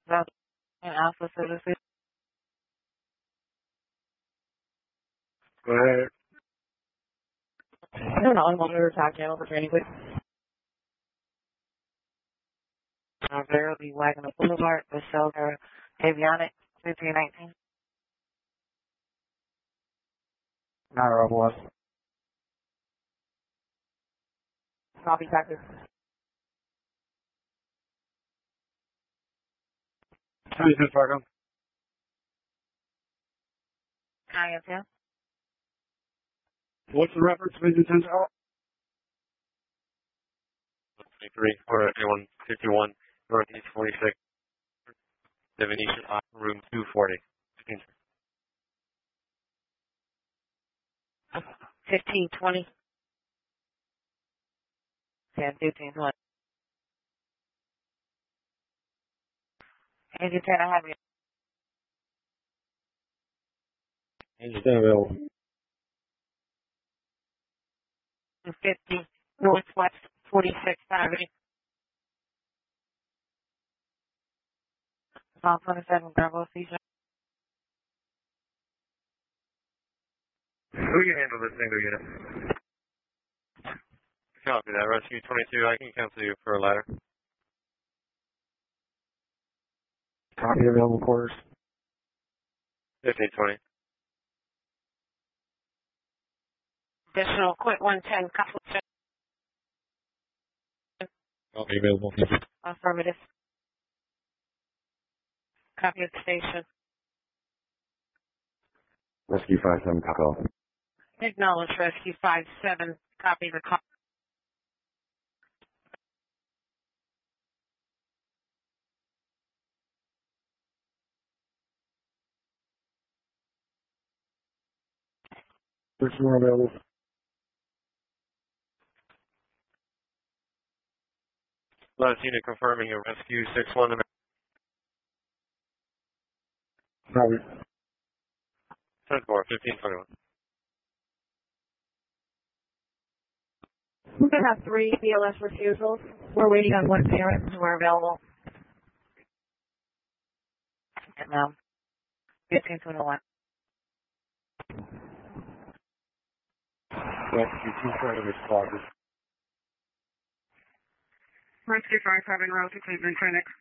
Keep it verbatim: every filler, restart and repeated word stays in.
South and Alpha Citizen. Go ahead. I don't know, I'm monitor attack channel for training, please. Uh, Verily Wagner Boulevard, Michelle Avionic, fifteen nineteen. Nara one. Copy, Texas. Houston, Fargo. I am here. What's the reference? Vision ten tower? twenty-three, or anyone fifty-one, Northeast forty-six, the Venetian room two forty. fifteen twenty. ten fifteen twenty. Engine ten, I have you. Engine ten available. fifty, Northwest forty-sixth Avenue. South twenty-seven, Bravo, Caesar. Who can handle this single unit? Copy that. Rescue twenty-two, I can cancel you for a ladder. Copy available quarters. fifteen twenty. Additional, quit one ten, couple check. Copy available. Affirmative. Copy of the station. Rescue five seven, copy. Acknowledge Rescue five seven, copy the call. Search more available. Last unit confirming a rescue six one. Copy. ten four, fifteen twenty-one. We could have three B L S refusals. We're waiting on one parent who are available. And now, fifteen twenty-one. Rescue two twenty responses. Rescue five seven, road to Cleveland Clinic.